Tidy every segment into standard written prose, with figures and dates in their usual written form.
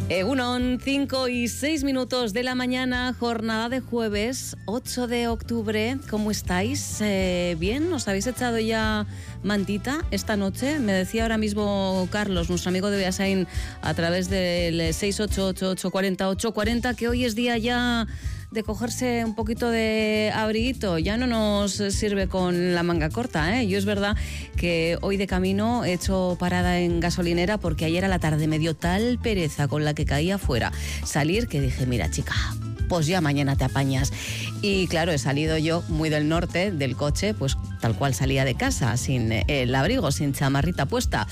Egunon, 5 y 6 minutos de la mañana, jornada de jueves 8 de octubre. ¿Cómo estáis? ¿Bien? ¿Os habéis echado ya mantita esta noche? Me decía ahora mismo Carlos, nuestro amigo de Beasain, a través del 688-840-840, que hoy es día ya de cogerse un poquito de abriguito. Ya no nos sirve con la manga corta, ¿eh? Yo es verdad que hoy de camino he hecho parada en gasolinera porque ayer a la tarde me dio tal pereza con la que caía fuera salir que dije, mira chica, pues ya mañana te apañas. Y claro, he salido yo muy del norte del coche, pues tal cual salía de casa, sin el abrigo, sin chamarrita puesta.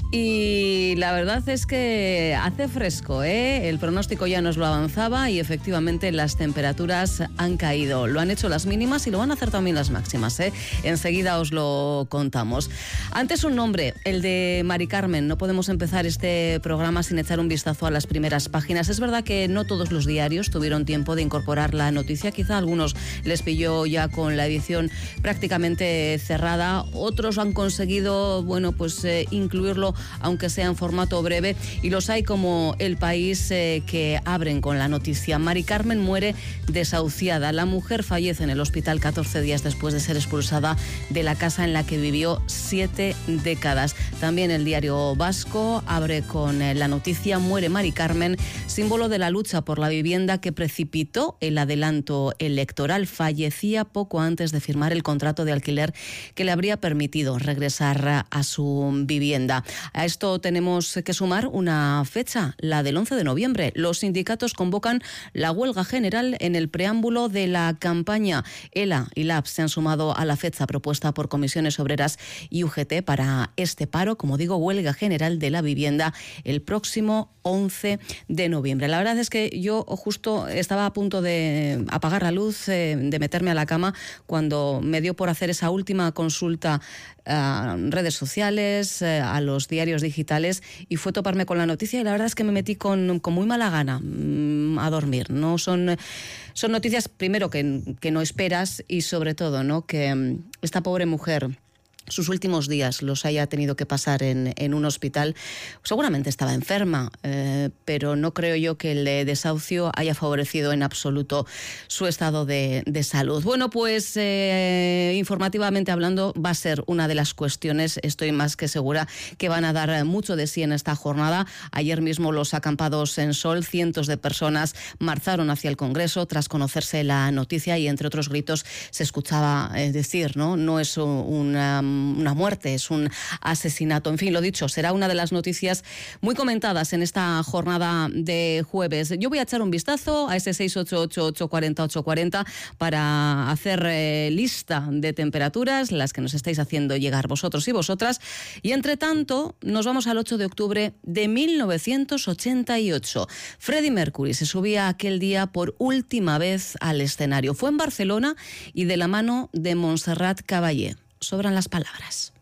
Y la verdad es que hace fresco, ¿eh? El pronóstico ya nos lo avanzaba y efectivamente las temperaturas han caído. Lo han hecho las mínimas y lo van a hacer también las máximas, ¿eh? Enseguida os lo contamos. Antes un nombre, el de Mari Carmen. No podemos empezar este programa sin echar un vistazo a las primeras páginas. Es verdad que no todos los diarios tuvieron tiempo de incorporar la noticia. Quizá a algunos les pilló ya con la edición prácticamente cerrada. Otros han conseguido, bueno, pues incluirlo, aunque sea en formato breve, y los hay como El País que abren con la noticia. Mari Carmen muere desahuciada. La mujer fallece en el hospital 14 días después de ser expulsada de la casa en la que vivió 7 décadas. También el Diario Vasco abre con la noticia: muere Mari Carmen, símbolo de la lucha por la vivienda que precipitó el adelanto electoral. Fallecía poco antes de firmar el contrato de alquiler que le habría permitido regresar a su vivienda. A esto tenemos que sumar una fecha, la del 11 de noviembre. Los sindicatos convocan la huelga general en el preámbulo de la campaña. ELA y LAB se han sumado a la fecha propuesta por Comisiones Obreras y UGT para este paro, como digo, huelga general de la vivienda el próximo 11 de noviembre. La verdad es que yo justo estaba a punto de apagar la luz, de meterme a la cama, cuando me dio por hacer esa última consulta a redes sociales, a los diarios digitales, y fue toparme con la noticia, y la verdad es que me metí con muy mala gana a dormir. No son noticias, primero, que no esperas, y sobre todo, ¿no?, que esta pobre mujer sus últimos días los haya tenido que pasar en un hospital. Seguramente estaba enferma, pero no creo yo que el desahucio haya favorecido en absoluto su estado de salud. Bueno, pues informativamente hablando, va a ser una de las cuestiones, estoy más que segura, que van a dar mucho de sí en esta jornada. Ayer mismo los acampados en Sol, cientos de personas marcharon hacia el Congreso tras conocerse la noticia, y entre otros gritos se escuchaba decir, no es una muerte, es un asesinato. En fin, lo dicho, será una de las noticias muy comentadas en esta jornada de jueves. Yo voy a echar un vistazo a ese 688-840-840 para hacer lista de temperaturas, las que nos estáis haciendo llegar vosotros y vosotras. Y entre tanto, nos vamos al 8 de octubre de 1988. Freddie Mercury se subía aquel día por última vez al escenario. Fue en Barcelona y de la mano de Montserrat Caballé. Sobran las palabras.